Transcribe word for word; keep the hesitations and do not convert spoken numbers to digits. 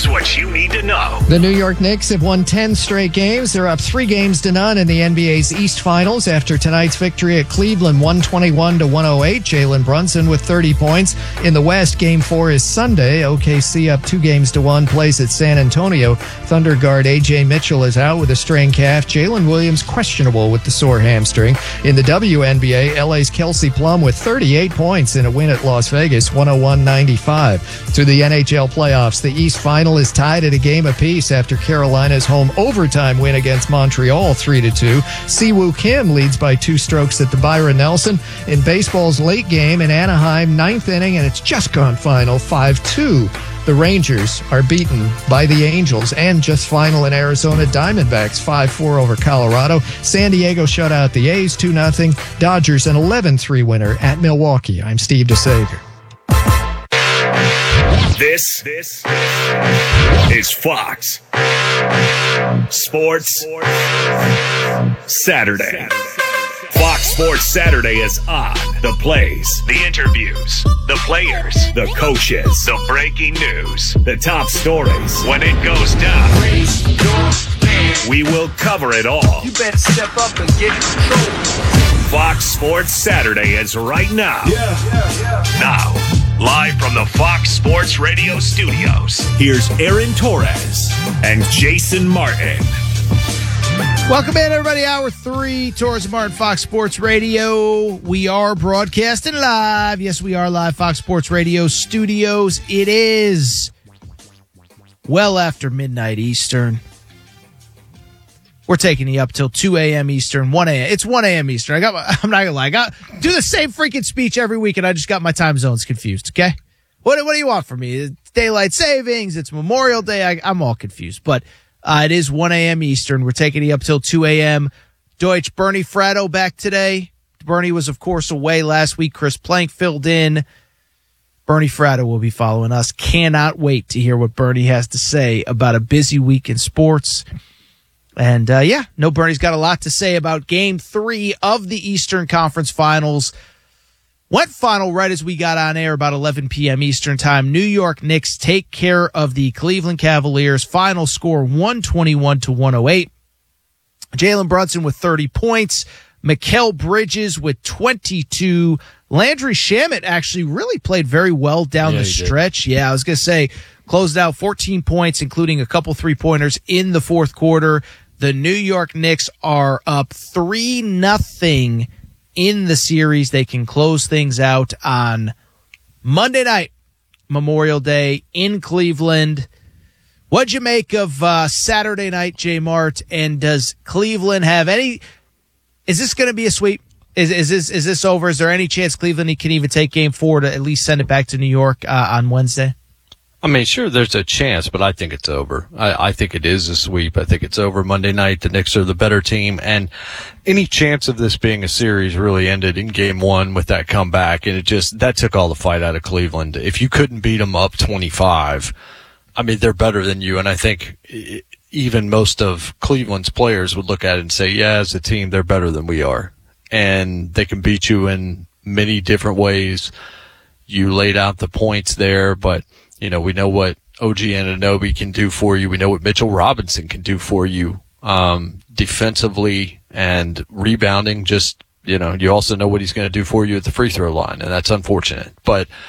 Here's what you need to know. The New York Knicks have won ten straight games. They're up three games to none in the N B A's East Finals after tonight's victory at Cleveland, one twenty-one to one oh eight. Jalen Brunson with thirty points. In the West, Game four is Sunday. O K C up two games to one, plays at San Antonio. Thunder guard A J Mitchell is out with a strained calf. Jalen Williams questionable with the sore hamstring. In the W N B A, L A's Kelsey Plum with thirty-eight points in a win at Las Vegas, one oh one ninety-five. Through the N H L playoffs, the East Final is tied at a game apiece after Carolina's home overtime win against Montreal, three to two. Siwoo Kim leads by two strokes at the Byron Nelson. In baseball's late game in Anaheim, ninth inning, and it's just gone final, five two. The Rangers are beaten by the Angels, and just final in Arizona, Diamondbacks five four over Colorado. San Diego shut out the A's two nothing. Dodgers an eleven three winner at Milwaukee. I'm Steve DeSager. This, this is Fox Sports Saturday. Fox Sports Saturday is on. The plays, the interviews, the players, the coaches, the breaking news, the top stories. When it goes down, we will cover it all. You better step up and get control. Fox Sports Saturday is right now. Yeah, yeah, yeah. Now, live from the Fox Sports Radio studios, here's Aaron Torres and Jason Martin. Welcome in, everybody. Hour three, Torres and Martin, Fox Sports Radio. We are broadcasting live. Yes, we are live, Fox Sports Radio studios. It is well after midnight Eastern. We're taking you up till two a.m. Eastern, one a.m. It's one a.m. Eastern. I got. My, I'm not gonna lie. I got do the same freaking speech every week, and I just got my time zones confused. Okay, what what do you want from me? It's daylight savings. It's Memorial Day. I, I'm all confused, but. Uh, it is one a.m. Eastern. We're taking you up till two a.m. Deutsch, Bernie Fratto back today. Bernie was, of course, away last week. Chris Plank filled in. Bernie Fratto will be following us. Cannot wait to hear what Bernie has to say about a busy week in sports. And, uh, yeah, no, Bernie's got a lot to say about game three of the Eastern Conference Finals. Went final right as we got on air, about eleven p.m. Eastern time. New York Knicks take care of the Cleveland Cavaliers. Final score one twenty-one to one oh eight. Jalen Brunson with thirty points. Mikal Bridges with twenty-two. Landry Shamet actually really played very well down yeah, the stretch. Did. Yeah, I was going to say, closed out fourteen points, including a couple three-pointers in the fourth quarter. The New York Knicks are up three nothing in the series. They can close things out on Monday night, Memorial Day in Cleveland. What'd you make of uh, Saturday night, J Mart? And does Cleveland have any? Is this going to be a sweep? Is is this is this over? Is there any chance Cleveland can even take Game Four to at least send it back to New York uh, on Wednesday? I mean, sure, there's a chance, but I think it's over. I, I think it is a sweep. I think it's over Monday night. The Knicks are the better team, and any chance of this being a series really ended in game one with that comeback, and it just, that took all the fight out of Cleveland. If you couldn't beat them up twenty-five, I mean, they're better than you, and I think even most of Cleveland's players would look at it and say, yeah, as a team, they're better than we are, and they can beat you in many different ways. You laid out the points there, but you know, we know what O G Anunoby can do for you. We know what Mitchell Robinson can do for you um, defensively and rebounding. Just, you know, you also know what he's going to do for you at the free throw line, and that's unfortunate. But